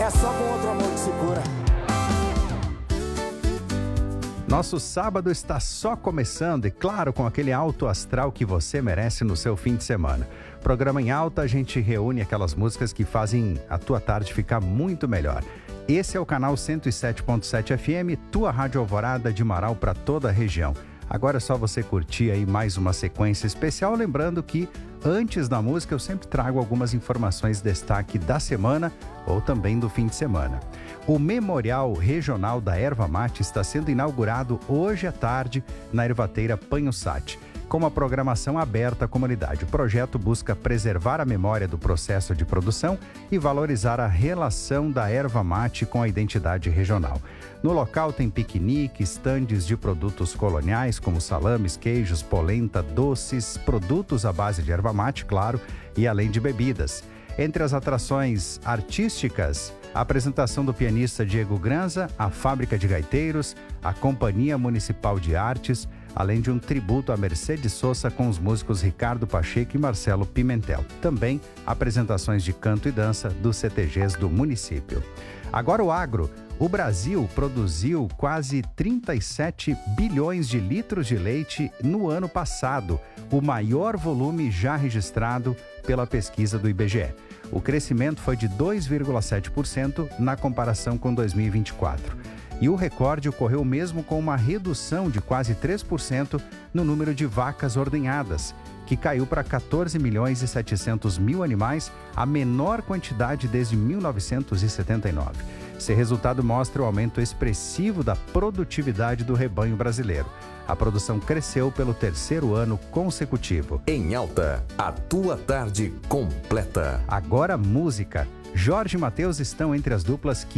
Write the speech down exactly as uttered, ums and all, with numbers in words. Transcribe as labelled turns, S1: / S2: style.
S1: É só com outro amor que se cura.
S2: Nosso sábado está só começando e, claro, com aquele alto astral que você merece no seu fim de semana. Programa em alta, a gente reúne aquelas músicas que fazem a tua tarde ficar muito melhor. Esse é o canal cento e sete ponto sete F M, tua rádio alvorada de Marau para toda a região. Agora é só você curtir aí mais uma sequência especial, lembrando que antes da música eu sempre trago algumas informações de destaque da semana ou também do fim de semana. O Memorial Regional da Erva Mate está sendo inaugurado hoje à tarde na Ervateira Panhussat, com uma programação aberta à comunidade. O projeto busca preservar a memória do processo de produção e valorizar a relação da erva mate com a identidade regional. No local tem piquenique, estandes de produtos coloniais como salames, queijos, polenta, doces, produtos à base de erva mate, claro, e além de bebidas. Entre as atrações artísticas, a apresentação do pianista Diego Granza, a Fábrica de Gaiteiros, a Companhia Municipal de Artes, além de um tributo a Mercedes Sosa com os músicos Ricardo Pacheco e Marcelo Pimentel. Também apresentações de canto e dança dos C T Gs do município. Agora o agro. O Brasil produziu quase trinta e sete bilhões de litros de leite no ano passado, o maior volume já registrado pela pesquisa do I B G E. O crescimento foi de dois vírgula sete por cento na comparação com dois mil e vinte e quatro. E o recorde ocorreu mesmo com uma redução de quase três por cento no número de vacas ordenhadas, que caiu para quatorze milhões e setecentos mil animais, a menor quantidade desde mil novecentos e setenta e nove. Esse resultado mostra o aumento expressivo da produtividade do rebanho brasileiro. A produção cresceu pelo terceiro ano consecutivo.
S3: Em alta, a tua tarde completa.
S2: Agora música. Jorge e Mateus estão entre as duplas que